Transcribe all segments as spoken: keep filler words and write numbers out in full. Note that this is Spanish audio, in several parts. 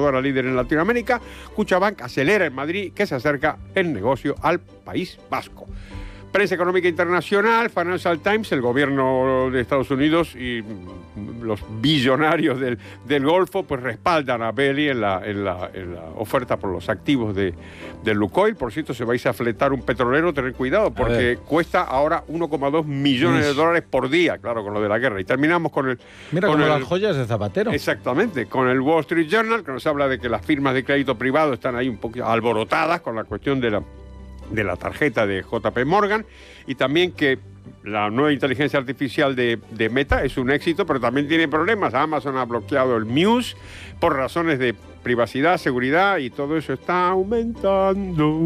aseguradora líder en Latinoamérica, Kutxabank acelera en Madrid que se acerca el negocio al País Vasco. Prensa económica internacional, Financial Times, el gobierno de Estados Unidos y los billonarios del, del Golfo pues respaldan a Beli en la, en la, en la oferta por los activos de, de Lukoil. Por cierto, si vais a fletar un petrolero, tened cuidado, porque cuesta ahora uno coma dos millones de dólares por día, claro, con lo de la guerra. Y terminamos con el... Mira, con como el, las joyas de Zapatero. Exactamente, con el Wall Street Journal, que nos habla de que las firmas de crédito privado están ahí un poco alborotadas con la cuestión de la... de la tarjeta de J P Morgan, y también que la nueva inteligencia artificial de, de Meta es un éxito, pero también tiene problemas. Amazon ha bloqueado el Muse por razones de privacidad, seguridad, y todo eso está aumentando.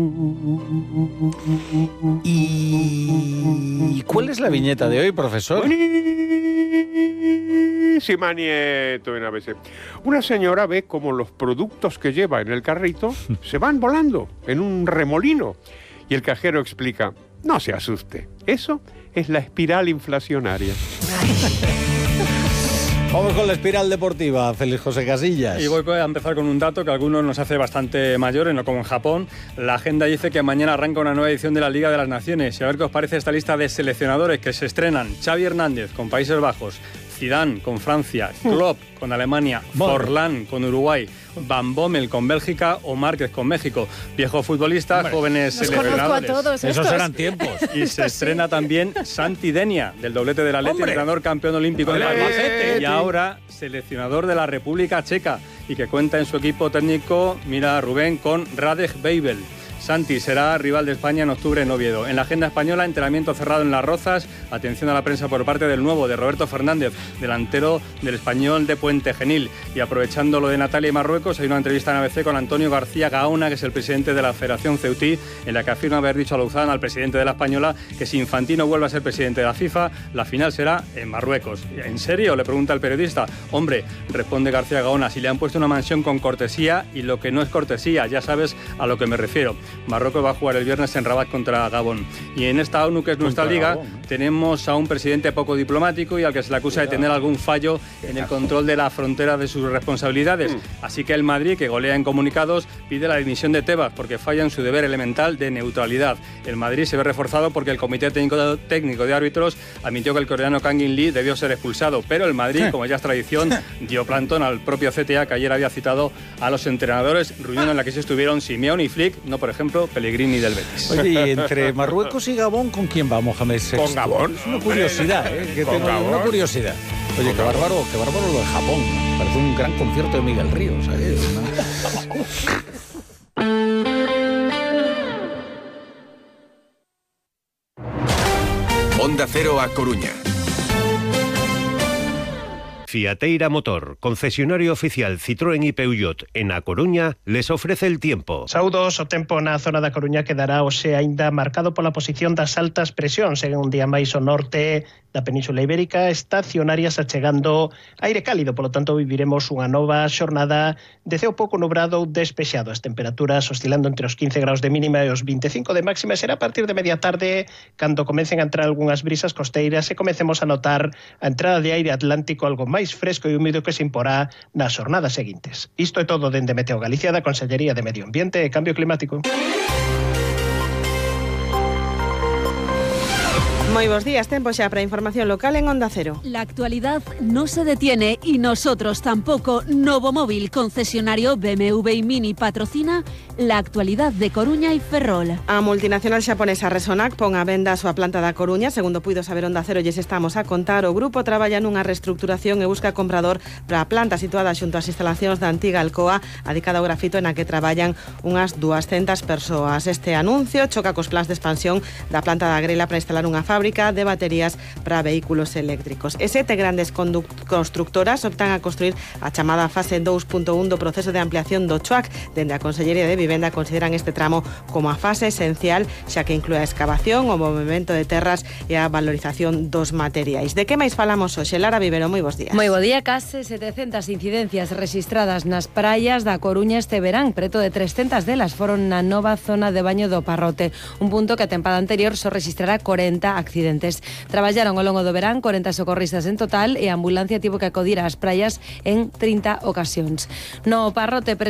¿Y cuál es la viñeta de hoy, profesor? Buenísima, Nieto, en A B C. Una señora ve cómo los productos que lleva en el carrito se van volando en un remolino. Y el cajero explica: no se asuste, eso es la espiral inflacionaria. Vamos con la espiral deportiva, Félix José Casillas. Y voy a empezar con un dato que a algunos nos hace bastante mayores, no como en Japón. La agenda dice que mañana arranca una nueva edición de la Liga de las Naciones. Y a ver qué os parece esta lista de seleccionadores que se estrenan. Xavi Hernández con Países Bajos, Zidane con Francia, Klopp con Alemania, Forlán con Uruguay, Van Bommel con Bélgica o Márquez con México. Viejos futbolistas, Hombre, jóvenes los seleccionadores. Conozco a todos Esos estos. eran tiempos. Y se estrena también Santi Denia, del doblete del Atleti, entrenador campeón olímpico en Albacete y ahora seleccionador de la República Checa, y que cuenta en su equipo técnico, mira Rubén, con Radek Weibel. Santi será rival de España en octubre en Oviedo. En la agenda española, entrenamiento cerrado en Las Rozas. Atención a la prensa por parte del nuevo, de Roberto Fernández, delantero del Español de Puente Genil. Y aprovechando lo de Natalia y Marruecos, hay una entrevista en A B C con Antonio García Gaona, que es el presidente de la Federación Ceutí, en la que afirma haber dicho a Luzán, al presidente de la Española, que si Infantino vuelve a ser presidente de la FIFA, la final será en Marruecos. ¿En serio?, le pregunta el periodista. Hombre, responde García Gaona, si le han puesto una mansión con cortesía, y lo que no es cortesía, ya sabes a lo que me refiero. Marruecos va a jugar el viernes en Rabat contra Gabón. Y en esta ONU, que es nuestra liga, Gabón, ¿no?, tenemos a un presidente poco diplomático y al que se le acusa de tener algún fallo en el control de la frontera de sus responsabilidades. Así que el Madrid, que golea en comunicados, pide la dimisión de Tebas porque falla en su deber elemental de neutralidad. El Madrid se ve reforzado porque el Comité Técnico, técnico de Árbitros admitió que el coreano Kang In Lee debió ser expulsado, pero el Madrid, como ya es tradición, dio plantón al propio C T A, que ayer había citado a los entrenadores, reunión en la que se estuvieron Simeone y Flick, no por ejemplo Pellegrini del Betis. Oye, y entre Marruecos y Gabón, ¿con quién va Mohamed sexto? Con Gabón. Es una curiosidad, ¿eh? Que Con tengo Gabón. una curiosidad. Oye, qué bárbaro, qué bárbaro lo de Japón. Parece un gran concierto de Miguel Ríos, ¿sabes? Onda Cero A Coruña. Fiateira Motor, concesionario oficial Citroën y Peugeot en A Coruña, les ofrece el tiempo. Saúdos, o tempo na zona da Coruña quedará hoxe aínda marcado pola posición das altas presións en un día máis ao norte da Península Ibérica, estacionarias achegando aire cálido, polo tanto viviremos unha nova xornada de ceo pouco nubrado ou despexado. As temperaturas oscilando entre os quince graus de mínima e os vinte e cinco de máxima. Será a partir de media tarde cando comecen a entrar algunhas brisas costeiras e comecemos a notar a entrada de aire atlántico algo máis fresco e húmido que se imporá nas xornadas seguintes. Isto é todo dende Meteo Galicia, da Consellería de Medio Ambiente e Cambio Climático. Moi bons días, tempo xa para información local en Onda Cero. La actualidad no se detiene y nosotros tampoco. Novo Móvil, concesionario B M W y Mini, patrocina la actualidad de Coruña y Ferrol. A multinacional xaponesa Resonac pon a venda a súa planta da Coruña. Segundo puido saber Onda Cero, lles estamos a contar, o grupo traballa nunha reestructuración e busca comprador para a planta situada xunto ás instalacións da antiga Alcoa, adicada ao grafito, en a que traballan unhas duascentas persoas. Este anuncio choca cos plans de expansión da planta da Grela para instalar unha fábrica de baterías para vehículos eléctricos. E sete grandes constructoras optan a construir a chamada fase dos punto un do proceso de ampliación do Chuac. Dende a Consellería de Vivenda consideran este tramo como a fase esencial, xa que inclúe a excavación, o movimento de terras e a valorización dos materiais. De que máis falamos hoxe? Lara Vivero, moi bons días. Moi bo día. Case setecentas incidencias registradas nas praias da Coruña este verán. Preto de trescentas delas foron na nova zona de baño do Parrote, un punto que a tempada anterior só registrara corenta accidentes. Traballaron ao longo do verán corenta socorristas en total e a ambulancia tivo que acudir ás praias en trinta ocasións. No Parrote